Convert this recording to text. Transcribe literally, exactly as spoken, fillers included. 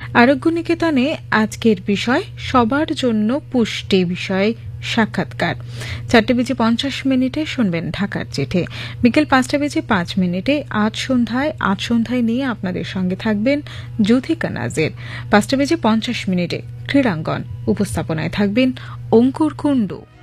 আরোগ্য নিকেতনে আজকের বিষয় সবার জন্য পুষ্টি বিষয়ে সাক্ষাৎকার। চারটে বেজে পঞ্চাশ মিনিটে শুনবেন ঢাকার চিঠি। বিকেল পাঁচটা বেজে পাঁচ মিনিটে আজ সন্ধ্যায় আজ সন্ধ্যায় নিয়ে আপনাদের সঙ্গে থাকবেন যুথিকা নাজির। পাঁচটা বেজে পঞ্চাশ মিনিটে ক্রীড়াঙ্গন, উপস্থাপনায় থাকবেন অঙ্কুর কুণ্ডু।